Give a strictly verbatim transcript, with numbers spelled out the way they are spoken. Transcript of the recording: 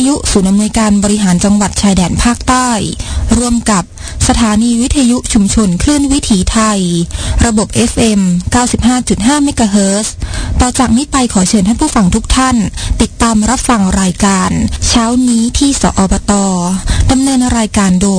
ยุศูนย์อำนวยการบริหารจังหวัดชายแดนภาคใต้ร่วมกับสถานีวิทยุชุมชนคลื่นวิถีไทยระบบ เอฟ เอ็ม เก้าสิบห้าจุดห้า เมกะเฮิรตซ์ต่อจากนี้ไปขอเชิญท่านผู้ฟังทุกท่านติดตามรับฟังรายการเช้านี้ที่สอบต.ดำเนินรายการโดย